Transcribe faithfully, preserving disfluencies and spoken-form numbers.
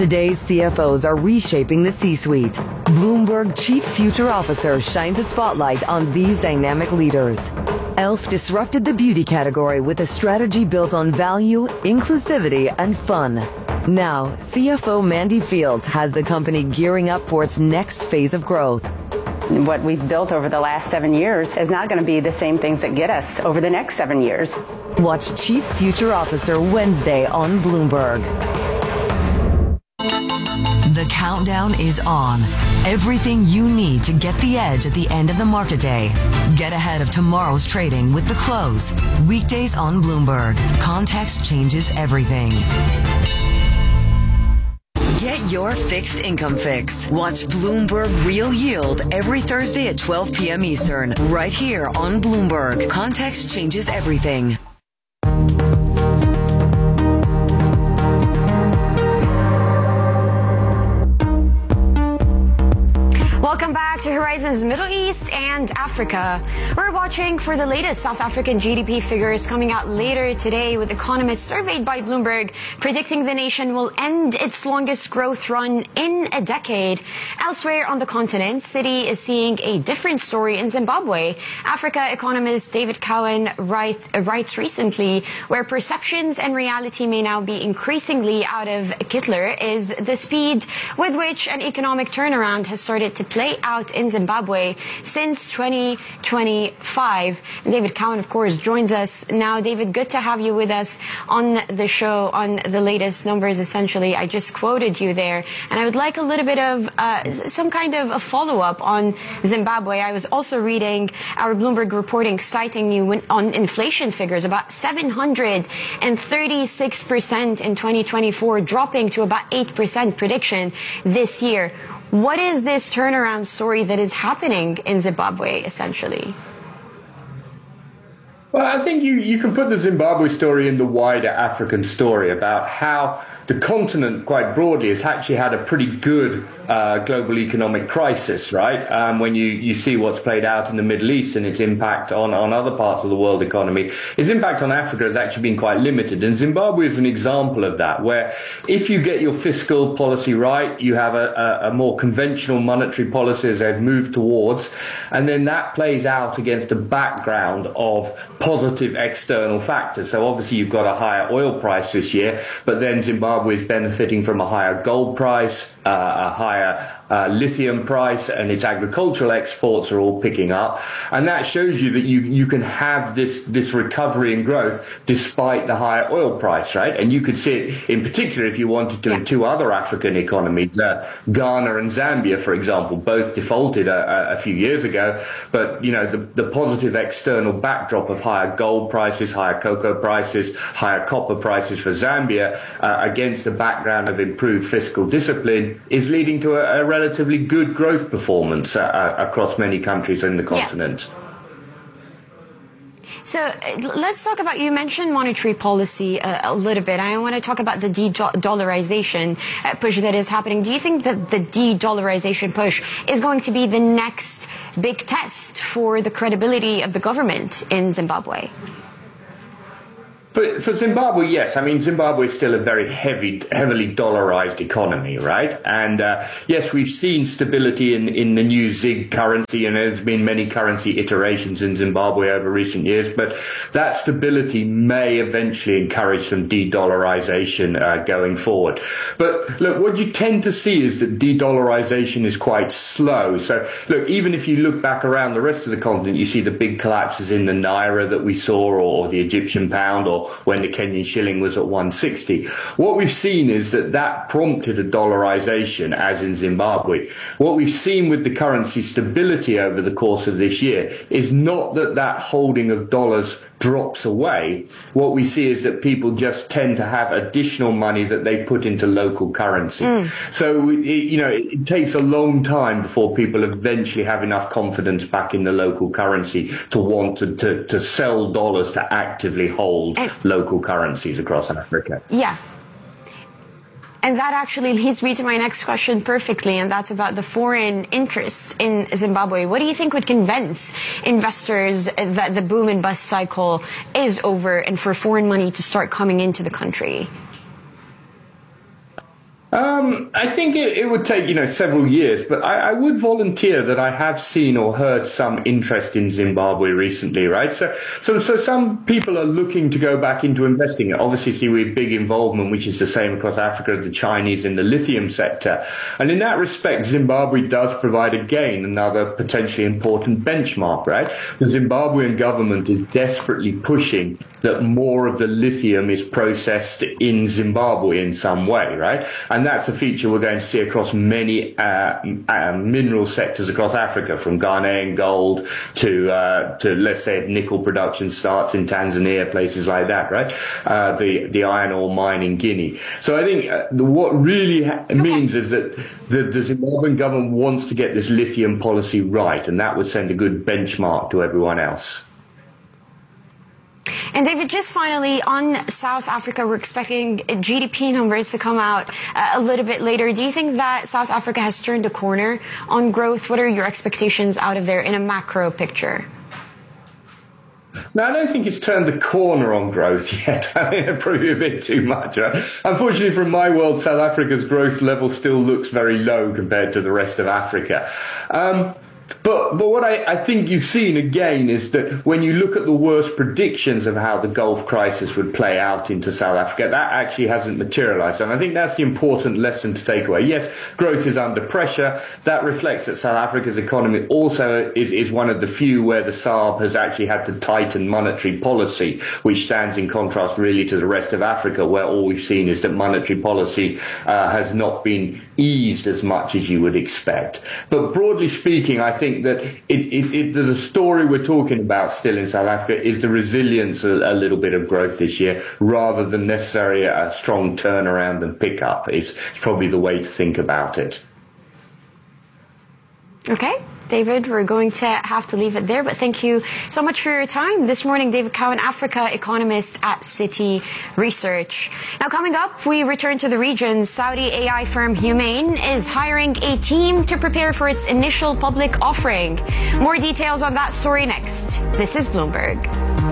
Today's C F Os are reshaping the C-suite. Bloomberg Chief Future Officer shines a spotlight on these dynamic leaders. E L F disrupted the beauty category with a strategy built on value, inclusivity, and fun. Now, C F O Mandy Fields has the company gearing up for its next phase of growth. What we've built over the last seven years is not going to be the same things that get us over the next seven years. Watch Chief Future Officer Wednesday on Bloomberg. The countdown is on. Everything you need to get the edge at the end of the market day. Get ahead of tomorrow's trading with The Close. Weekdays on Bloomberg. Context changes everything. Get your fixed income fix. Watch Bloomberg Real Yield every Thursday at twelve p.m. Eastern, right here on Bloomberg. Context changes everything. Welcome back to Horizons Middle East and Africa. We're watching for the latest South African G D P figures coming out later today, with economists surveyed by Bloomberg predicting the nation will end its longest growth run in a decade. Elsewhere on the continent, Citi is seeing a different story in Zimbabwe. Africa economist David Cowan writes, writes recently, where perceptions and reality may now be increasingly out of kilter, is the speed with which an economic turnaround has started to play out in Zimbabwe since twenty twenty-five. David Cowan, of course, joins us now. David, good to have you with us on the show on the latest numbers. Essentially, I just quoted you there, and I would like a little bit of uh, some kind of a follow-up on Zimbabwe. I was also reading our Bloomberg reporting citing you on inflation figures, about seven hundred thirty-six percent in twenty twenty-four, dropping to about eight percent prediction this year. What is this turnaround story that is happening in Zimbabwe, essentially? Well, I think you, you can put the Zimbabwe story in the wider African story about how the continent, quite broadly, has actually had a pretty good uh, global economic crisis, right? Um, when you, you see what's played out in the Middle East and its impact on, on other parts of the world economy, its impact on Africa has actually been quite limited. And Zimbabwe is an example of that, where if you get your fiscal policy right, you have a, a, a more conventional monetary policy as they've moved towards, and then that plays out against a background of positive external factors. So obviously you've got a higher oil price this year, but then Zimbabwe is benefiting from a higher gold price, uh, a higher uh, lithium price, and its agricultural exports are all picking up. And that shows you that you, you can have this, this recovery and growth despite the higher oil price, right? And you could see it in particular if you wanted to in two other African economies, uh, Ghana and Zambia, for example, both defaulted a, a few years ago. But, you know, the, the positive external backdrop of higher gold prices, higher cocoa prices, higher copper prices for Zambia, uh, against a background of improved fiscal discipline, is leading to a, a relatively good growth performance uh, across many countries in the continent. Yeah. So uh, let's talk about, you mentioned monetary policy uh, a little bit. I want to talk about the de-dollarization uh, push that is happening. Do you think that the de-dollarization push is going to be the next big test for the credibility of the government in Zimbabwe? For, for Zimbabwe, yes. I mean, Zimbabwe is still a very heavy, heavily dollarized economy, right? And uh, yes, we've seen stability in, in the new ZiG currency, and there's been many currency iterations in Zimbabwe over recent years, but that stability may eventually encourage some de-dollarization uh, going forward. But look, what you tend to see is that de-dollarization is quite slow. So look, even if you look back around the rest of the continent, you see the big collapses in the Naira that we saw, or, or the Egyptian pound, or when the Kenyan shilling was at one sixty. What we've seen is that that prompted a dollarization, as in Zimbabwe. What we've seen with the currency stability over the course of this year is not that that holding of dollars drops away. What we see is that people just tend to have additional money that they put into local currency. Mm. So, it, you know, it, it takes a long time before people eventually have enough confidence back in the local currency to want to, to, to sell dollars to actively hold and local currencies across Africa. Yeah. And that actually leads me to my next question perfectly, and that's about the foreign interest in Zimbabwe. What do you think would convince investors that the boom and bust cycle is over and for foreign money to start coming into the country? Um, Um, I think it, it would take, you know, several years, but I, I would volunteer that I have seen or heard some interest in Zimbabwe recently, right? So, so, so some people are looking to go back into investing. Obviously, see, we have big involvement, which is the same across Africa, the Chinese in the lithium sector. And in that respect, Zimbabwe does provide, again, another potentially important benchmark, right? The Zimbabwean government is desperately pushing that more of the lithium is processed in Zimbabwe in some way, right? And that's a feature we're going to see across many uh, uh, mineral sectors across Africa, from Ghanaian gold to, uh, to let's say, nickel production starts in Tanzania, places like that, right? Uh, the, the iron ore mine in Guinea. So I think uh, the, what really ha- means is that the, the Zimbabwean government wants to get this lithium policy right, and that would send a good benchmark to everyone else. And David, just finally, on South Africa, we're expecting G D P numbers to come out uh, a little bit later. Do you think that South Africa has turned a corner on growth? What are your expectations out of there in a macro picture? No, I don't think it's turned the corner on growth yet. I think it's probably a bit too much. Right? Unfortunately, from my world, South Africa's growth level still looks very low compared to the rest of Africa. Um, But but what I, I think you've seen again is that when you look at the worst predictions of how the Gulf crisis would play out into South Africa, that actually hasn't materialized. And I think that's the important lesson to take away. Yes, growth is under pressure. That reflects that South Africa's economy also is, is one of the few where the S A R B has actually had to tighten monetary policy, which stands in contrast really to the rest of Africa, where all we've seen is that monetary policy uh, has not been eased as much as you would expect. But broadly speaking, I think that it, it, it, the story we're talking about still in South Africa is the resilience, a, a little bit of growth this year, rather than necessarily a strong turnaround and pickup. Is probably the way to think about it. Okay. David, we're going to have to leave it there, but thank you so much for your time this morning. David Cowan, Africa economist at Citi Research. Now, coming up, we return to the region. Saudi A I firm Humane is hiring a team to prepare for its initial public offering. More details on that story next. This is Bloomberg.